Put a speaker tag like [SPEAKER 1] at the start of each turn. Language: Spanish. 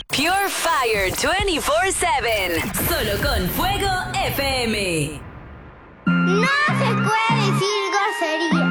[SPEAKER 1] Pure Fire 24/7. Solo con Fuego FM.
[SPEAKER 2] No se puede decir grosería.